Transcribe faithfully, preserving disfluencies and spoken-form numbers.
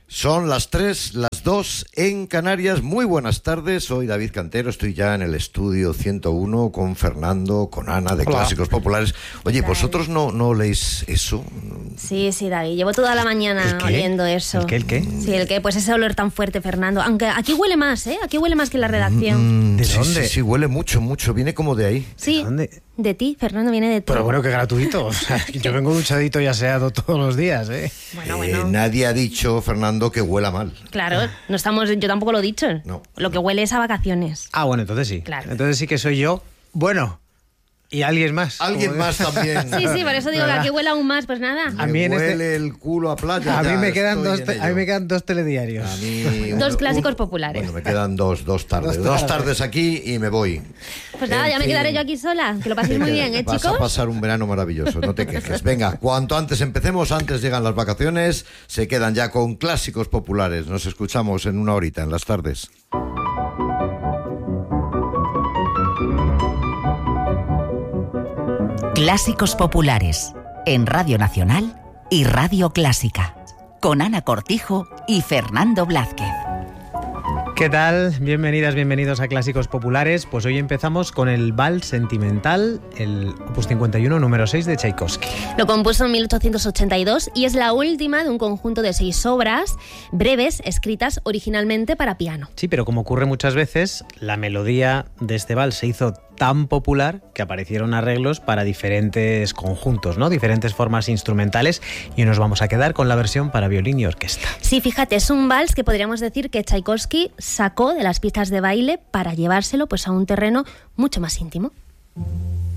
Son las tres, las dos en Canarias. Muy buenas tardes, soy David Cantero, estoy ya en el estudio ciento uno con Fernando, con Ana de Hola. Clásicos Populares. Oye, ¿vosotros no, no leéis eso? Sí, sí, David, llevo toda la mañana ¿El qué? oliendo eso. ¿El qué, el qué? Sí, el qué, pues ese olor tan fuerte, Fernando. Aunque aquí huele más, ¿eh? Aquí huele más que en la redacción. Mm, ¿De sí, dónde? Sí, sí, huele mucho, mucho, viene como de ahí. Sí, ¿De dónde? de ti, Fernando, viene de ti. Pero bueno, que gratuito. O sea, yo vengo duchadito y aseado todos los días, ¿eh? Bueno, Eh, bueno. nadie ha dicho, Fernando, que huela mal. Claro, no estamos, yo tampoco lo he dicho. No. Lo que huele es a vacaciones. Ah, bueno, entonces sí. Claro. Entonces sí que soy yo. Bueno, y alguien más. Alguien Como- más también. Sí, sí, por eso digo que ¿Verdad? aquí huele aún más, pues nada. A Me mí en este- huele el culo a playa. A mí ya me quedan estoy dos, en te- a mí ello. me quedan dos telediarios. A mí Dos un- clásicos un- populares. Bueno, me quedan dos, dos tardes. Dos Dos tardes. tardes aquí y me voy. Pues nada, En ya me fin. quedaré yo aquí sola. Que lo paséis muy bien, ¿eh, Vas chicos? a pasar un verano maravilloso, no te quejes. Venga, cuanto antes empecemos, antes llegan las vacaciones, se quedan ya con Clásicos Populares. Nos escuchamos en una horita, en las tardes. Clásicos Populares, en Radio Nacional y Radio Clásica, con Ana Cortijo y Fernando Blázquez. ¿Qué tal? Bienvenidas, bienvenidos a Clásicos Populares. Pues hoy empezamos con el Vals Sentimental, el Opus cincuenta y uno, número seis de Tchaikovsky. Lo compuso en mil ochocientos ochenta y dos y es la última de un conjunto de seis obras breves escritas originalmente para piano. Sí, pero como ocurre muchas veces, la melodía de este vals se hizo tan popular que aparecieron arreglos para diferentes conjuntos, ¿no? Diferentes formas instrumentales, y hoy nos vamos a quedar con la versión para violín y orquesta. Sí, fíjate, es un vals que podríamos decir que Tchaikovsky sacó de las pistas de baile para llevárselo pues a un terreno mucho más íntimo.